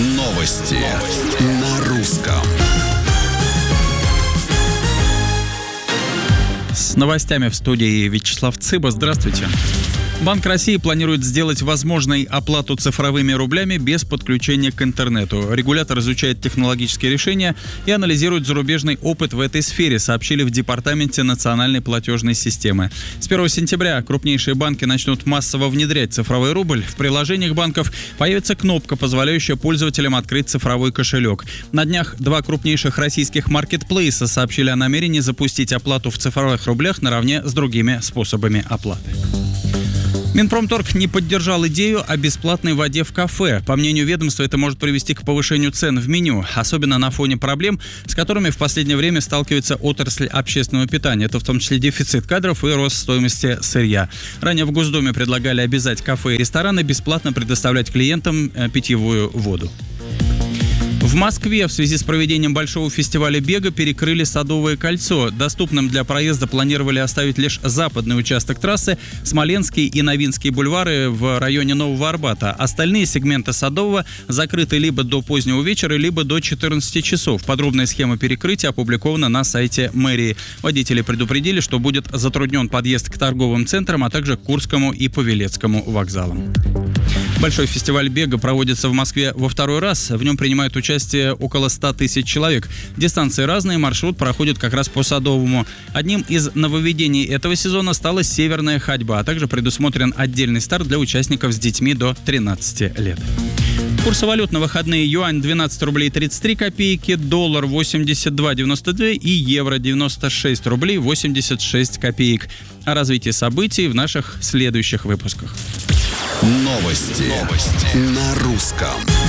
Новости на русском. С новостями в студии Вячеслав Цыба. Здравствуйте. Банк России планирует сделать возможной оплату цифровыми рублями без подключения к интернету. Регулятор изучает технологические решения и анализирует зарубежный опыт в этой сфере, сообщили в Департаменте национальной платежной системы. С 1 сентября крупнейшие банки начнут массово внедрять цифровой рубль. В приложениях банков появится кнопка, позволяющая пользователям открыть цифровой кошелек. На днях два крупнейших российских маркетплейса сообщили о намерении запустить оплату в цифровых рублях наравне с другими способами оплаты. Минпромторг не поддержал идею о бесплатной воде в кафе. По мнению ведомства, это может привести к повышению цен в меню, особенно на фоне проблем, с которыми в последнее время сталкивается отрасль общественного питания. Это в том числе дефицит кадров и рост стоимости сырья. Ранее в Госдуме предлагали обязать кафе и рестораны бесплатно предоставлять клиентам питьевую воду. В Москве в связи с проведением большого фестиваля бега перекрыли Садовое кольцо. Доступным для проезда планировали оставить лишь западный участок трассы, Смоленский и Новинские бульвары в районе Нового Арбата. Остальные сегменты Садового закрыты либо до позднего вечера, либо до 14 часов. Подробная схема перекрытия опубликована на сайте мэрии. Водители предупредили, что будет затруднен подъезд к торговым центрам, а также к Курскому и Павелецкому вокзалам. Большой фестиваль бега проводится в Москве во второй раз. В нем принимают участие около 100 тысяч человек. Дистанции разные, маршрут проходит как раз по Садовому. Одним из нововведений этого сезона стала северная ходьба, а также предусмотрен отдельный старт для участников с детьми до 13 лет. Курсы валют на выходные: юань 12 рублей 33 копейки, доллар 82,92 и евро 96 рублей 86 копеек. О развитии событий в наших следующих выпусках. Новости на русском.